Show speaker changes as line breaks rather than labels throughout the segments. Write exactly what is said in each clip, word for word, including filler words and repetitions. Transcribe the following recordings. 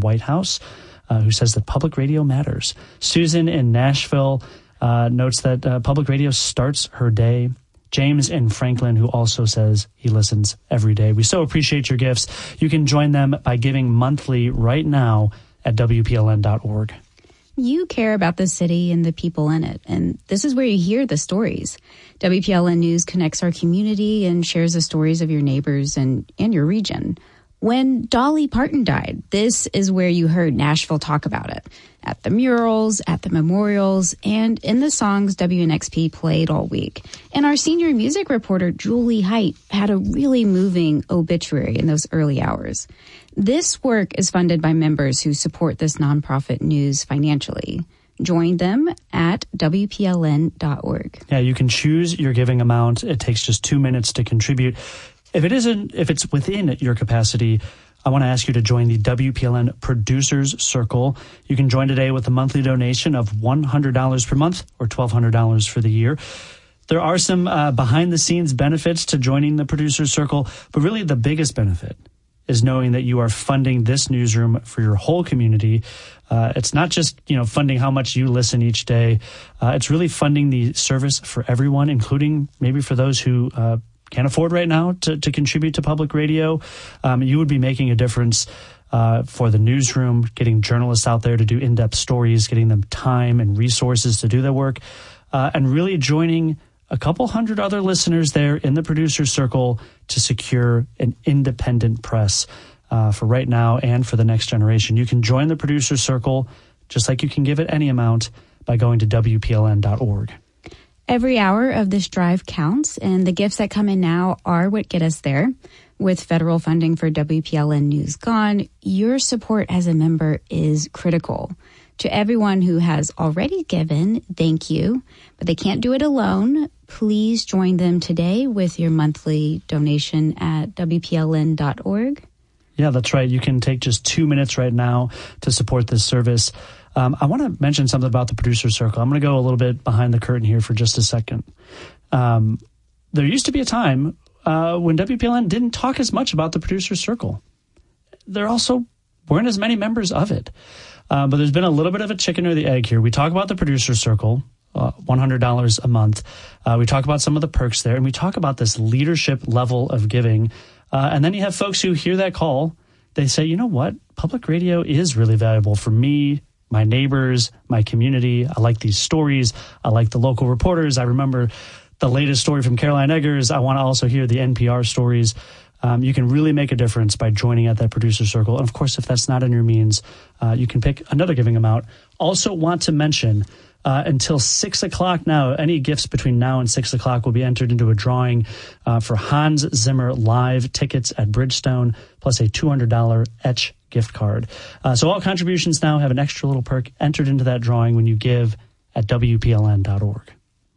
White House, uh, who says that public radio matters. Susan in Nashville uh, notes that uh, public radio starts her day. James in Franklin, who also says he listens every day. We so appreciate your gifts. You can join them by giving monthly right now at W P L N dot org.
You care about the city and the people in it, and this is where you hear the stories. W P L N News connects our community and shares the stories of your neighbors and, and your region. When Dolly Parton died, this is where you heard Nashville talk about it. At the murals, at the memorials, and in the songs W N X P played all week. And our senior music reporter, Julie Height, had a really moving obituary in those early hours. This work is funded by members who support this nonprofit news financially. Join them at W P L N dot org.
Yeah, you can choose your giving amount. It takes just two minutes to contribute. If it isn't, if it's within your capacity, I want to ask you to join the W P L N Producers Circle. You can join today with a monthly donation of one hundred dollars per month or twelve hundred dollars for the year. There are some uh, behind-the-scenes benefits to joining the Producers Circle, but really the biggest benefit is knowing that you are funding this newsroom for your whole community. Uh, it's not just, you know, funding how much you listen each day. Uh, it's really funding the service for everyone, including maybe for those who uh, can't afford right now to, to contribute to public radio. Um, you would be making a difference uh, for the newsroom, getting journalists out there to do in-depth stories, getting them time and resources to do their work, uh, and really joining a couple hundred other listeners there in the Producer Circle to secure an independent press uh, for right now and for the next generation. You can join the Producer Circle just like you can give it any amount by going to W P L N dot org.
Every hour of this drive counts, and the gifts that come in now are what get us there. With federal funding for W P L N News gone, your support as a member is critical. To everyone who has already given, thank you, but they can't do it alone. Please join them today with your monthly donation at W P L N dot org.
Yeah, that's right. You can take just two minutes right now to support this service. Um, I want to mention something about the Producer Circle. I'm going to go a little bit behind the curtain here for just a second. Um, there used to be a time uh, when W P L N didn't talk as much about the Producer Circle. There also weren't as many members of it. Uh, but there's been a little bit of a chicken or the egg here. We talk about the Producer Circle, uh, one hundred dollars a month. Uh, we talk about some of the perks there, and we talk about this leadership level of giving. Uh, and then you have folks who hear that call. They say, you know what? Public radio is really valuable for me, my neighbors, my community. I like these stories. I like the local reporters. I remember the latest story from Caroline Eggers. I want to also hear the N P R stories. Um, you can really make a difference by joining at that Producer Circle. And of course, if that's not in your means, uh, you can pick another giving amount. Also want to mention, uh, until six o'clock now, any gifts between now and six o'clock will be entered into a drawing uh, for Hans Zimmer live tickets at Bridgestone, plus a two hundred dollars Etch gift card. Uh, so all contributions now have an extra little perk entered into that drawing when you give at W P L N dot org.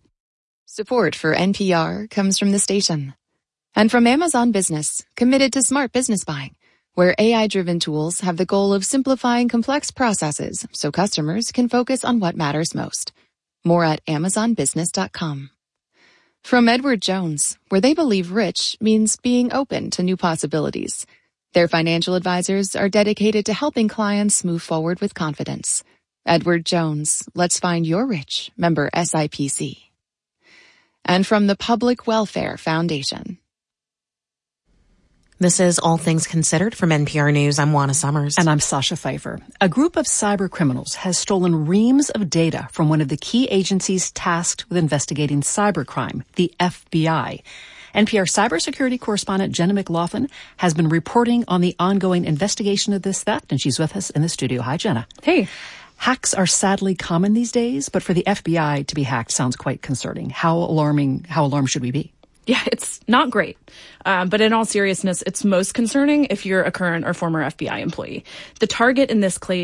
Support for N P R comes from the station. And from Amazon Business, committed to smart business buying, where A I-driven tools have the goal of simplifying complex processes so customers can focus on what matters most. More at amazon business dot com. From Edward Jones, where they believe rich means being open to new possibilities. Their financial advisors are dedicated to helping clients move forward with confidence. Edward Jones, let's find your rich, member S I P C. And from the Public Welfare Foundation.
This is All Things Considered from N P R News. I'm Juana Summers.
And I'm Sasha Pfeiffer. A group of cyber criminals has stolen reams of data from one of the key agencies tasked with investigating cybercrime, the F B I. N P R cybersecurity correspondent Jenna McLaughlin has been reporting on the ongoing investigation of this theft, and she's with us in the studio. Hi, Jenna.
Hey.
Hacks are sadly common these days, but for the F B I to be hacked sounds quite concerning. How alarming, how alarmed should we be?
Yeah, it's not great. Um, but in all seriousness, it's most concerning if you're a current or former F B I employee. The target in this cl-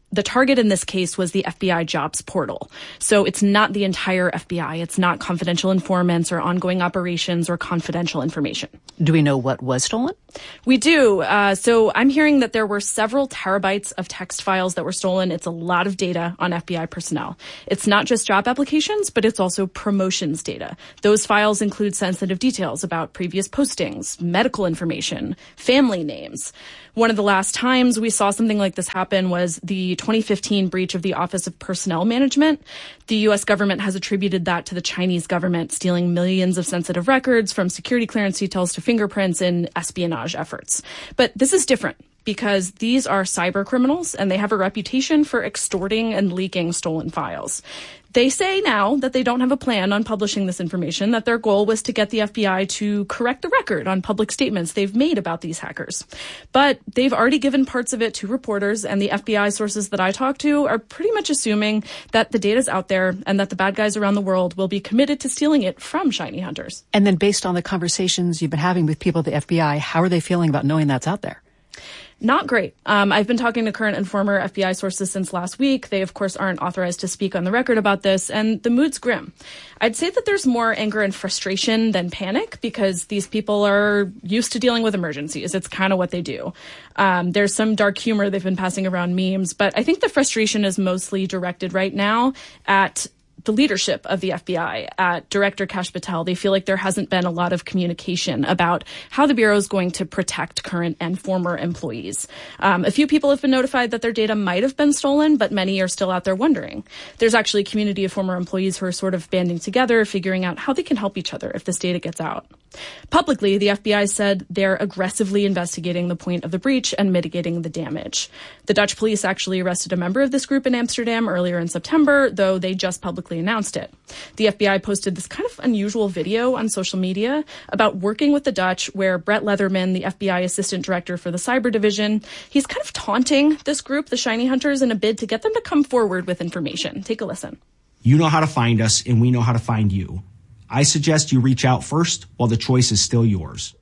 the target in this case was the F B I jobs portal. So it's not the entire F B I. It's not confidential informants or ongoing operations or confidential information.
Do we know what was stolen?
We do. Uh, so I'm hearing that there were several terabytes of text files that were stolen. It's a lot of data on F B I personnel. It's not just job applications, but it's also promotions data. Those files include sensitive details about previous postings, medical information, family names. One of the last times we saw something like this happen was the twenty fifteen breach of the Office of Personnel Management. The U S government has attributed that to the Chinese government stealing millions of sensitive records, from security clearance details to fingerprints in espionage efforts. But this is different because these are cyber criminals and they have a reputation for extorting and leaking stolen files. They say now that they don't have a plan on publishing this information, that their goal was to get the F B I to correct the record on public statements they've made about these hackers. But they've already given parts of it to reporters, and the F B I sources that I talk to are pretty much assuming that the data's out there and that the bad guys around the world will be committed to stealing it from shiny hunters.
And then based on the conversations you've been having with people at the F B I, how are they feeling about knowing that's out there?
Not great. Um, I've been talking to current and former F B I sources since last week. They, of course, aren't authorized to speak on the record about this, and the mood's grim. I'd say that there's more anger and frustration than panic because these people are used to dealing with emergencies. It's kind of what they do. Um, there's some dark humor. They've been passing around memes, but I think the frustration is mostly directed right now at the leadership of the F B I, at Director Kash Patel. They feel like there hasn't been a lot of communication about how the Bureau is going to protect current and former employees. Um, a few people have been notified that their data might have been stolen, but many are still out there wondering. There's actually a community of former employees who are sort of banding together, figuring out how they can help each other if this data gets out. Publicly, the F B I said they're aggressively investigating the point of the breach and mitigating the damage. The Dutch police actually arrested a member of this group in Amsterdam earlier in September, though they just publicly announced it. The F B I posted this kind of unusual video on social media about working with the Dutch, where Brett Leatherman, the F B I assistant director for the cyber division, he's kind of taunting this group, the Shiny Hunters, in a bid to get them to come forward with information. Take a listen.
You know how to find us, and we know how to find you. I suggest you reach out first while the choice is still yours.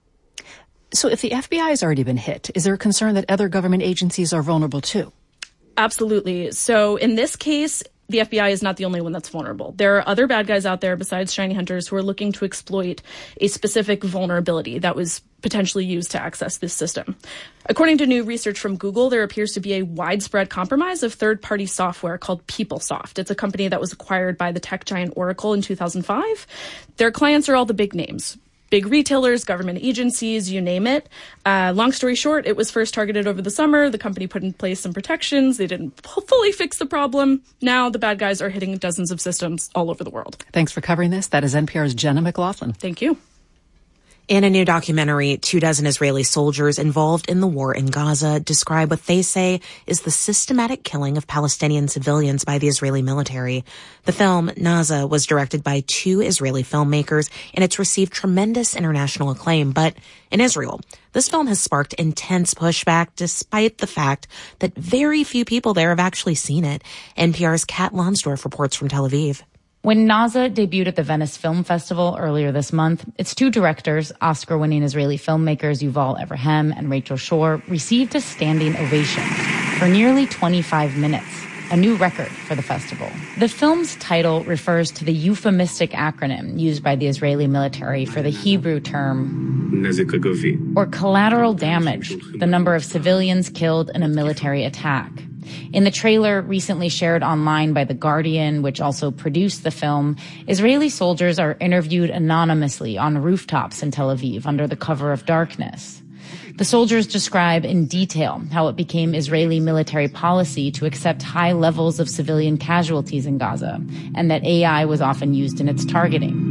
So if the F B I has already been hit, is there a concern that other government agencies are vulnerable too?
Absolutely. So in this case, the F B I is not the only one that's vulnerable. There are other bad guys out there besides shiny hunters who are looking to exploit a specific vulnerability that was potentially used to access this system. According to new research from Google, there appears to be a widespread compromise of third-party software called PeopleSoft. It's a company that was acquired by the tech giant Oracle in two thousand five. Their clients are all the big names. Big retailers, government agencies, you name it. Uh, long story short, it was first targeted over the summer. The company put in place some protections. They didn't fully fix the problem. Now the bad guys are hitting dozens of systems all over the world.
Thanks for covering this. That is N P R's Jenna McLaughlin.
Thank you.
In a new documentary, two dozen Israeli soldiers involved in the war in Gaza describe what they say is the systematic killing of Palestinian civilians by the Israeli military. The film, Naza, was directed by two Israeli filmmakers, and it's received tremendous international acclaim. But in Israel, this film has sparked intense pushback despite the fact that very few people there have actually seen it. N P R's Kat Lonsdorf reports from Tel Aviv.
When Naza debuted at the Venice Film Festival earlier this month, its two directors, Oscar-winning Israeli filmmakers Yuval Avraham and Rachel Shor, received a standing ovation for nearly twenty-five minutes, a new record for the festival. The film's title refers to the euphemistic acronym used by the Israeli military for the Hebrew term or collateral damage, the number of civilians killed in a military attack. In the trailer recently shared online by The Guardian, which also produced the film, Israeli soldiers are interviewed anonymously on rooftops in Tel Aviv under the cover of darkness. The soldiers describe in detail how it became Israeli military policy to accept high levels of civilian casualties in Gaza, and that A I was often used in its targeting.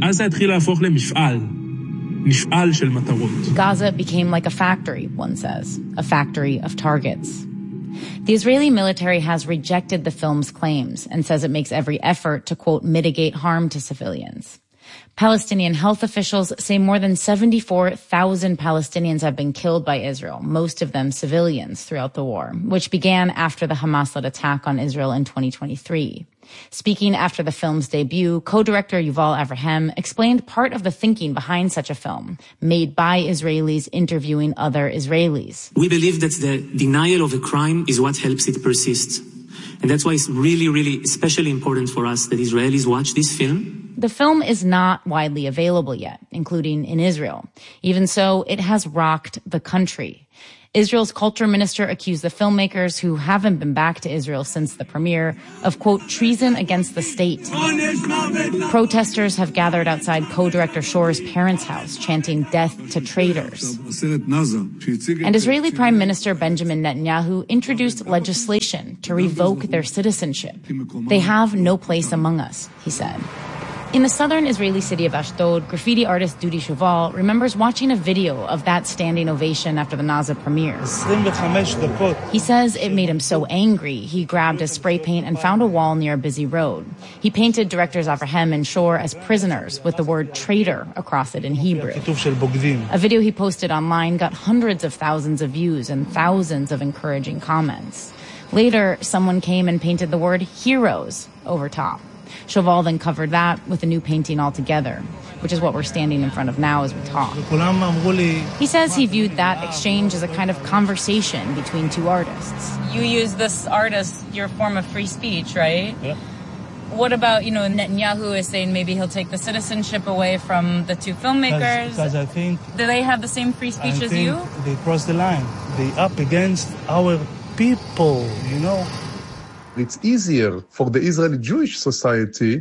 Gaza became like a factory, one says, a factory of targets. The Israeli military has rejected the film's claims and says it makes every effort to, quote, mitigate harm to civilians. Palestinian health officials say more than seventy-four thousand Palestinians have been killed by Israel, most of them civilians, throughout the war, which began after the Hamas-led attack on Israel in twenty twenty-three. Speaking after the film's debut, co-director Yuval Avraham explained part of the thinking behind such a film, made by Israelis interviewing other Israelis.
We believe that the denial of a crime is what helps it persist. And that's why it's really, really especially important for us that Israelis watch this film.
The film is not widely available yet, including in Israel. Even so, it has rocked the country. Israel's culture minister accused the filmmakers, who haven't been back to Israel since the premiere, of, quote, treason against the state. Protesters have gathered outside co-director Shor's parents' house, chanting death to traitors. And Israeli Prime Minister Benjamin Netanyahu introduced legislation to revoke their citizenship. They have no place among us, he said. In the southern Israeli city of Ashdod, graffiti artist Dudi Shuval remembers watching a video of that standing ovation after the Naza premieres. He says it made him so angry, he grabbed a spray paint and found a wall near a busy road. He painted directors Avraham and Shor as prisoners with the word traitor across it in Hebrew. A video he posted online got hundreds of thousands of views and thousands of encouraging comments. Later, someone came and painted the word heroes over top. Chauvel then covered that with a new painting altogether, which is what we're standing in front of now as we talk. He says he viewed that exchange as a kind of conversation between two artists.
You use this art as your form of free speech, right? Yeah. What about, you know, Netanyahu is saying maybe he'll take the citizenship away from the two filmmakers?
Because I think...
Do they have the same free speech
I
as
think
you?
They cross the line. They up against our people, you know?
It's easier for the Israeli Jewish society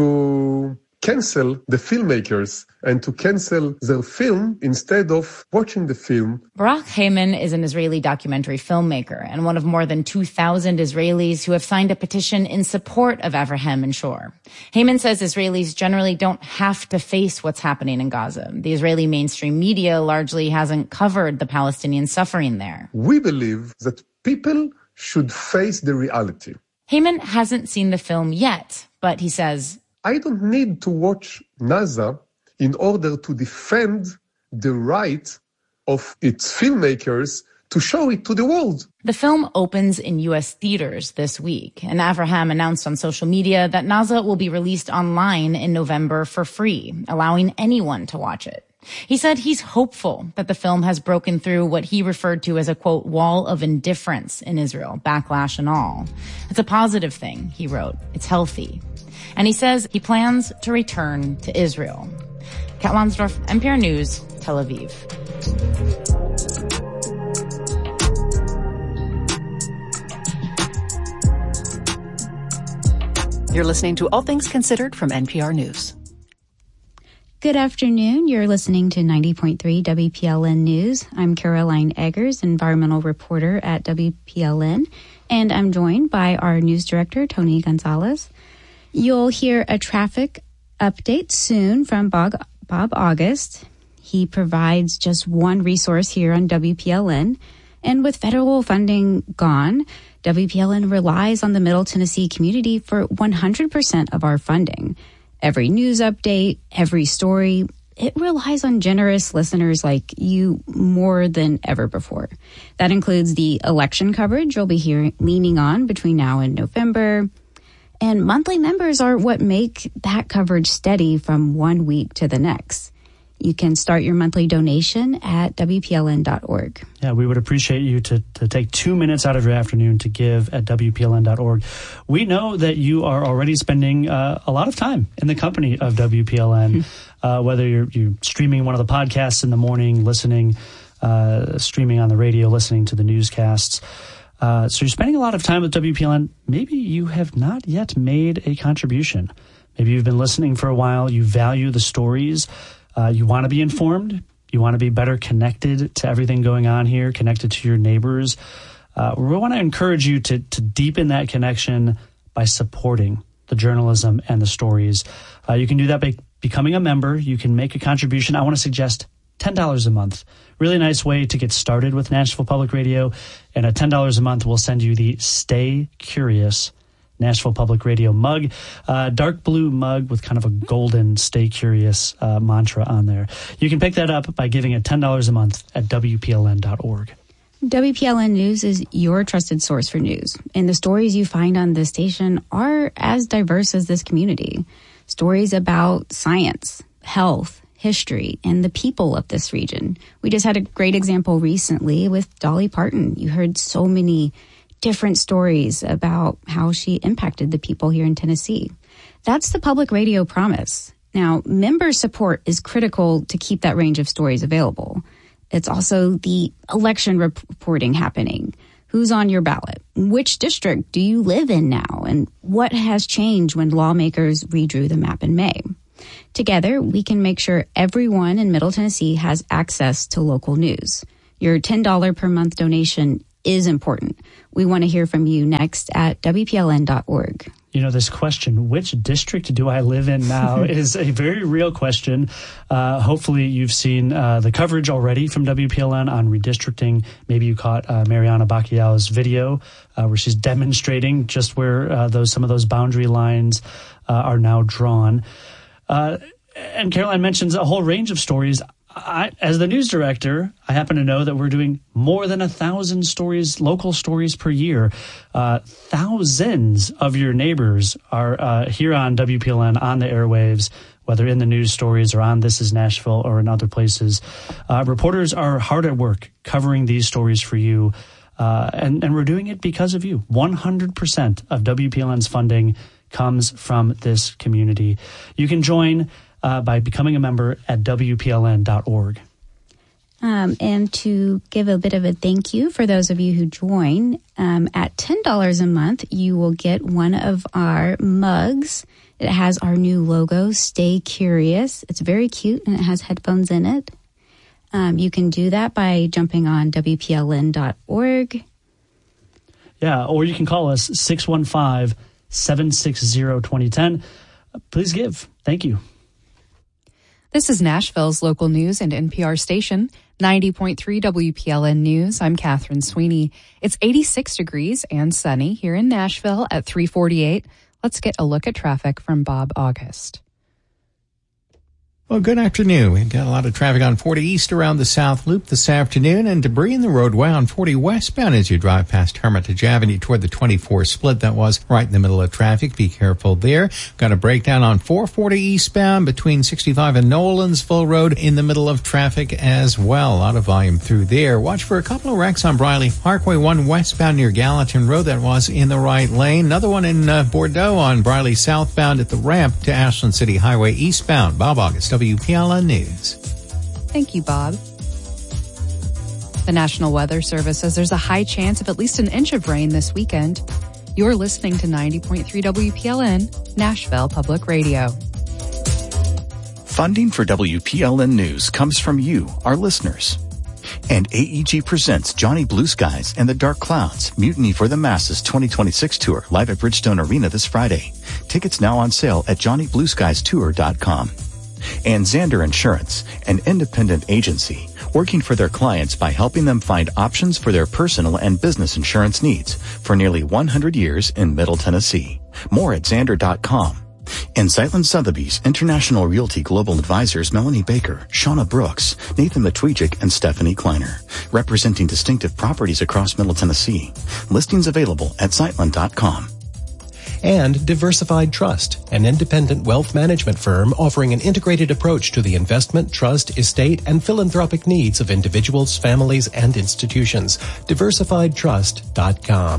to cancel the filmmakers and to cancel their film instead of watching the film.
Barak Heyman is an Israeli documentary filmmaker and one of more than two thousand Israelis who have signed a petition in support of Avraham and Shor. Heyman says Israelis generally don't have to face what's happening in Gaza. The Israeli mainstream media largely hasn't covered the Palestinian suffering there.
We believe that people should face the reality.
Heyman hasn't seen the film yet, but he says,
I don't need to watch Naza in order to defend the right of its filmmakers to show it to the world.
The film opens in U S theaters this week, and Avraham announced on social media that Naza will be released online in November for free, allowing anyone to watch it. He said he's hopeful that the film has broken through what he referred to as a, quote, wall of indifference in Israel, backlash and all. It's a positive thing, he wrote. It's healthy. And he says he plans to return to Israel. Kat Lonsdorf, N P R News, Tel Aviv.
You're listening to All Things Considered from N P R News.
Good afternoon. You're listening to ninety point three W P L N News. I'm Caroline Eggers, environmental reporter at W P L N, and I'm joined by our news director, Tony Gonzalez. You'll hear a traffic update soon from Bob, Bob August. He provides just one resource here on W P L N, and with federal funding gone, W P L N relies on the Middle Tennessee community for one hundred percent of our funding. Every news update, every story, it relies on generous listeners like you more than ever before. That includes the election coverage you'll be hearing, leaning on between now and November. And monthly members are what make that coverage steady from one week to the next. You can start your monthly donation at W P L N dot org.
Yeah, we would appreciate you to, to take two minutes out of your afternoon to give at W P L N dot org. We know that you are already spending uh, a lot of time in the company of W P L N, mm-hmm. uh, whether you're, you're streaming one of the podcasts in the morning, listening, uh, streaming on the radio, listening to the newscasts. Uh, so you're spending a lot of time with W P L N. Maybe you have not yet made a contribution. Maybe you've been listening for a while. You value the stories. Uh, you want to be informed. You want to be better connected to everything going on here, connected to your neighbors. Uh, we want to encourage you to, to deepen that connection by supporting the journalism and the stories. Uh, you can do that by becoming a member. You can make a contribution. I want to suggest ten dollars a month. Really nice way to get started with Nashville Public Radio. And at ten dollars a month, we'll send you the Stay Curious Nashville Public Radio mug, uh, dark blue mug with kind of a golden Stay Curious uh, mantra on there. You can pick that up by giving it ten dollars a month at W P L N dot org.
W P L N News is your trusted source for news, and the stories you find on this station are as diverse as this community. Stories about science, health, history, and the people of this region. We just had a great example recently with Dolly Parton. You heard so many different stories about how she impacted the people here in Tennessee. That's the public radio promise. Now, member support is critical to keep that range of stories available. It's also the election reporting happening. Who's on your ballot? Which district do you live in now? And what has changed when lawmakers redrew the map in May? Together, we can make sure everyone in Middle Tennessee has access to local news. Your ten dollars per month donation is important. We want to hear from you next at W P L N dot org.
You know, this question, which district do I live in now, is a very real question. Uh, hopefully you've seen uh, the coverage already from W P L N on redistricting. Maybe you caught uh, Mariana Bacchiao's video uh, where she's demonstrating just where uh, those some of those boundary lines uh, are now drawn. Uh, and Caroline mentions a whole range of stories. I, as the news director, I happen to know that we're doing more than a thousand stories, local stories per year. Uh, thousands of your neighbors are uh, here on W P L N on the airwaves, whether in the news stories or on This Is Nashville or in other places. Uh, reporters are hard at work covering these stories for you, uh, and, and we're doing it because of you. one hundred percent of W P L N's funding comes from this community. You can join Uh, by becoming a member at W P L N dot org.
Um, and to give a bit of a thank you for those of you who join, um, at ten dollars a month, you will get one of our mugs. It has our new logo, Stay Curious. It's very cute, and it has headphones in it. Um, you can do that by jumping on W P L N dot org.
Yeah, or you can call us six one five, seven six zero, two zero one zero. Please give. Thank you.
This is Nashville's local news and N P R station, ninety point three W P L N News. I'm Catherine Sweeney. It's eighty-six degrees and sunny here in Nashville at three forty-eight. Let's get a look at traffic from Bob August.
Well, good afternoon. We've got a lot of traffic on forty East around the South Loop this afternoon, and debris in the roadway on forty westbound as you drive past Hermitage Avenue toward the twenty-four split. That was right in the middle of traffic. Be careful there. Got a breakdown on four forty eastbound between sixty-five and Nolensville Road in the middle of traffic as well. A lot of volume through there. Watch for a couple of wrecks on Briley Parkway, one westbound near Gallatin Road. That was in the right lane. Another one in uh, Bordeaux on Briley southbound at the ramp to Ashland City Highway eastbound. Bob August, W P L N News.
Thank you, Bob. The National Weather Service says there's a high chance of at least an inch of rain this weekend. You're listening to ninety point three W P L N, Nashville Public Radio.
Funding for W P L N News comes from you, our listeners. And A E G presents Johnny Blue Skies and the Dark Clouds, Mutiny for the Masses twenty twenty-six tour, live at Bridgestone Arena this Friday. Tickets now on sale at johnny blue skies tour dot com. And Zander Insurance, an independent agency, working for their clients by helping them find options for their personal and business insurance needs for nearly one hundred years in Middle Tennessee. More at zander dot com. And Zeitlin Sotheby's International Realty Global Advisors Melanie Baker, Shauna Brooks, Nathan Matwijik, and Stephanie Kleiner, representing distinctive properties across Middle Tennessee. Listings available at zeitlin dot com.
And Diversified Trust, an independent wealth management firm offering an integrated approach to the investment, trust, estate, and philanthropic needs of individuals, families, and institutions. diversified trust dot com.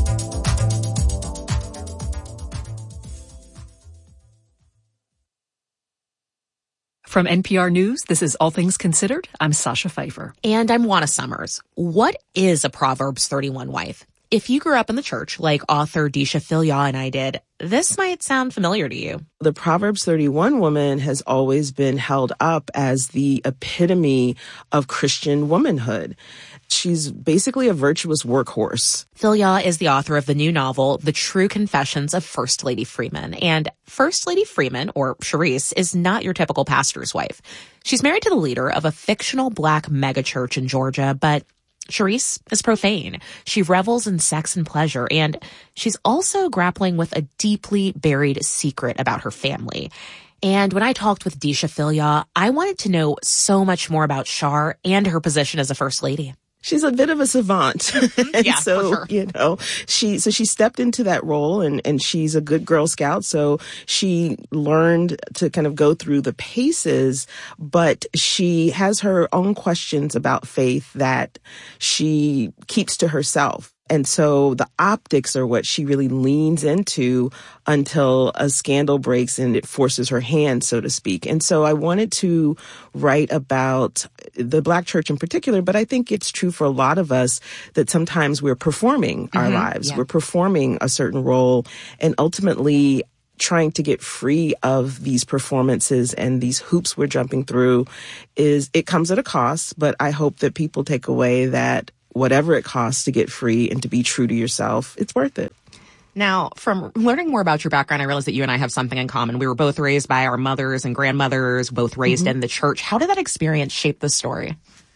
From N P R News, this is All Things Considered. I'm Sasha Pfeiffer.
And I'm Juana Summers. What is a Proverbs thirty-one wife? If you grew up in the church like author Deesha Philyaw and I did, this might sound familiar to you.
The Proverbs thirty-one woman has always been held up as the epitome of Christian womanhood. She's basically a virtuous workhorse.
Philyaw is the author of the new novel, The True Confessions of First Lady Freeman. And First Lady Freeman, or Charisse, is not your typical pastor's wife. She's married to the leader of a fictional black megachurch in Georgia, but Charisse is profane. She revels in sex and pleasure, and she's also grappling with a deeply buried secret about her family. And when I talked with Deesha Philyaw, I wanted to know so much more about Char and her position as a first lady.
She's a bit of a savant. and
yeah,
so,
for sure.
you know, she, so she stepped into that role and, and she's a good Girl Scout. So she learned to kind of go through the paces, but she has her own questions about faith that she keeps to herself. And so the optics are what she really leans into until a scandal breaks and it forces her hand, so to speak. And so I wanted to write about the Black church in particular, but I think it's true for a lot of us that sometimes we're performing our
Mm-hmm.
lives.
Yeah.
We're performing a certain role, and ultimately trying to get free of these performances and these hoops we're jumping through is, it comes at a cost, but I hope that people take away that whatever it costs to get free and to be true to yourself, it's worth it.
Now, from learning more about your background, I realized that you and I have something in common. We were both raised by our mothers and grandmothers, both raised
Mhm.
in the church. How did that experience shape the story?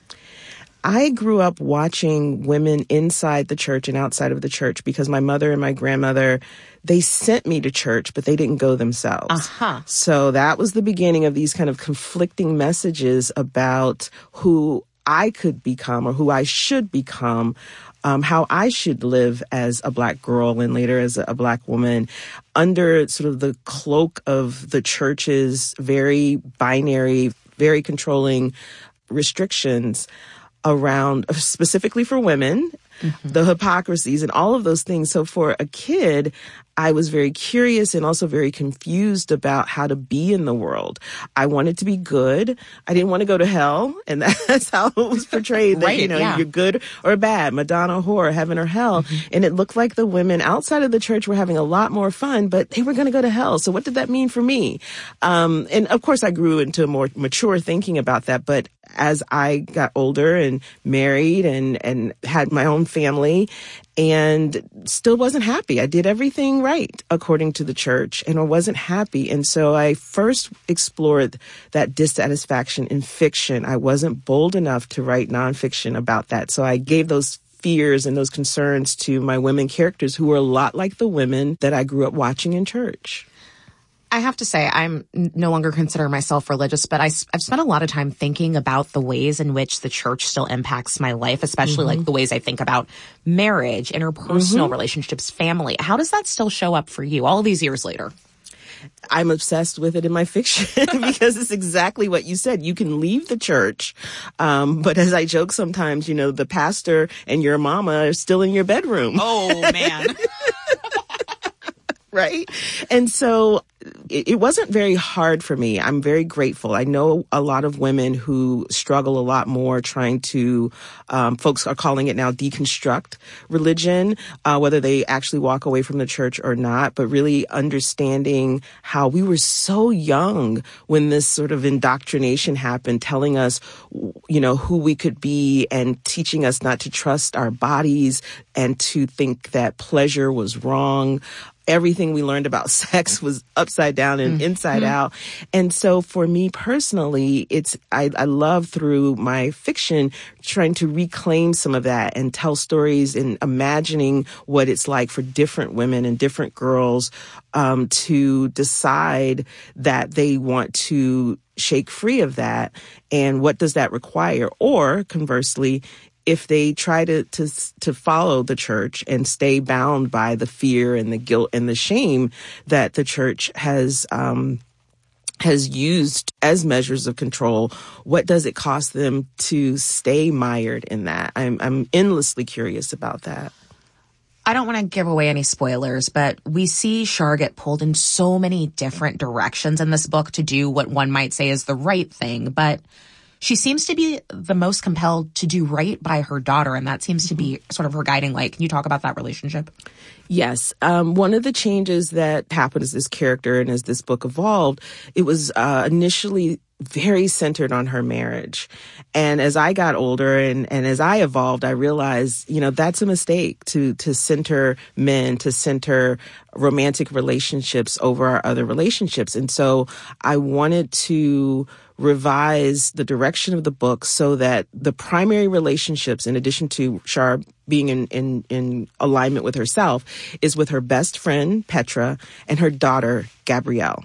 I grew up watching women inside the church and outside of the church because my mother and my grandmother, they sent me to church, but they didn't go themselves.
Uh-huh.
So that was the beginning of these kind of conflicting messages about who I could become or who I should become, um, how I should live as a Black girl and later as a, a Black woman under sort of the cloak of the church's very binary, very controlling restrictions around, specifically for women, mm-hmm. the hypocrisies and all of those things. So for a kid, I was very curious and also very confused about how to be in the world. I wanted to be good. I didn't want to go to hell. And that's how it was portrayed. That,
Right,
you know,
yeah.
you're good or bad, Madonna, whore, heaven or hell. Mm-hmm. And it looked like the women outside of the church were having a lot more fun, but they were going to go to hell. So what did that mean for me? Um, and of course I grew into more mature thinking about that. But as I got older and married and, and had my own family and still wasn't happy. I did everything right according to the church and I wasn't happy. And so I first explored that dissatisfaction in fiction. I wasn't bold enough to write nonfiction about that. So I gave those fears and those concerns to my women characters who were a lot like the women that I grew up watching in church.
I have to say, I'm no longer consider myself religious, but I, I've spent a lot of time thinking about the ways in which the church still impacts my life, especially mm-hmm. like the ways I think about marriage, interpersonal
Mm-hmm.
relationships, family. How does that still show up for you all of these years later?
I'm obsessed with it in my fiction because it's exactly what you said. You can leave the church, um, but as I joke sometimes, you know, the pastor and your mama are still in your bedroom.
Oh, man.
Right? And so it, it wasn't very hard for me. I'm very grateful. I know a lot of women who struggle a lot more trying to, um, folks are calling it now deconstruct religion, uh, whether they actually walk away from the church or not, but really understanding how we were so young when this sort of indoctrination happened, telling us, you know, who we could be and teaching us not to trust our bodies and to think that pleasure was wrong. Everything we learned about sex was upside down and mm-hmm. inside out. And so for me personally, it's, I, I love through my fiction trying to reclaim some of that and tell stories and imagining what it's like for different women and different girls, um, to decide that they want to shake free of that. And what does that require? Or conversely, if they try to, to to follow the church and stay bound by the fear and the guilt and the shame that the church has um, has used as measures of control, what does it cost them to stay mired in that? I'm I'm endlessly curious about that.
I don't want to give away any spoilers, but we see Shar get pulled in so many different directions in this book to do what one might say is the right thing, but she seems to be the most compelled to do right by her daughter, and that seems to be sort of her guiding light. Can you talk about that relationship?
Yes. Um, one of the changes that happened as this character and as this book evolved, it was uh, initially very centered on her marriage. And as I got older and, and as I evolved, I realized, you know, that's a mistake to, to center men, to center romantic relationships over our other relationships. And so I wanted to revise the direction of the book so that the primary relationships, in addition to Shar being in, in, in alignment with herself, is with her best friend, Petra, and her daughter, Gabrielle.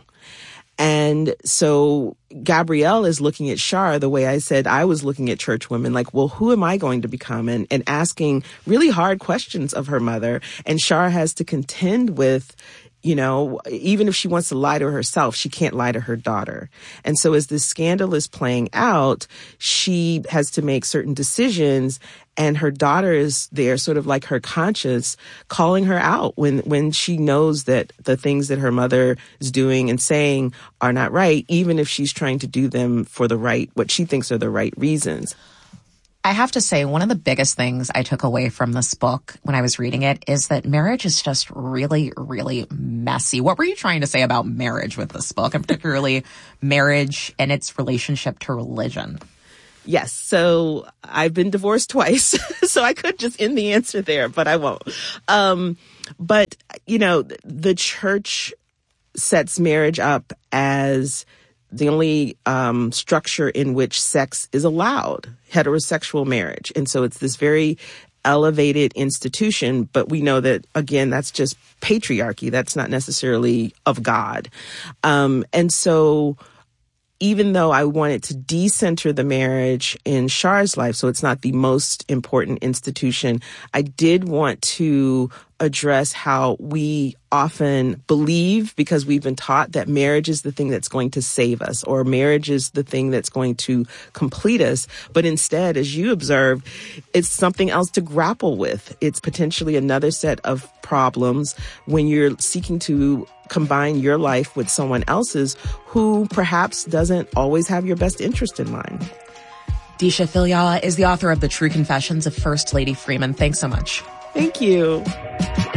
And so Gabrielle is looking at Shar the way I said I was looking at church women, like, well, who am I going to become? And, and asking really hard questions of her mother. And Shar has to contend with, You know, even if she wants to lie to herself, she can't lie to her daughter. And so as this scandal is playing out, she has to make certain decisions, and her daughter is there sort of like her conscience calling her out when, when she knows that the things that her mother is doing and saying are not right, even if she's trying to do them for the right, what she thinks are the right reasons.
I have to say, one of the biggest things I took away from this book when I was reading it is that marriage is just really, really messy. What were you trying to say about marriage with this book, and particularly marriage and its relationship to religion?
Yes. So I've been divorced twice, so I could just end the answer there, but I won't. Um, but, you know, the church sets marriage up as the only um, structure in which sex is allowed, heterosexual marriage. And so it's this very elevated institution, but we know that, again, that's just patriarchy. That's not necessarily of God. Um, and so even though I wanted to decenter the marriage in Char's life, so it's not the most important institution, I did want to address how we often believe, because we've been taught that marriage is the thing that's going to save us, or marriage is the thing that's going to complete us. But instead, as you observed, it's something else to grapple with. It's potentially another set of problems when you're seeking to combine your life with someone else's who perhaps doesn't always have your best interest in mind.
Deesha Philyaw is the author of The True Confessions of First Lady Freeman. Thanks so much.
Thank you.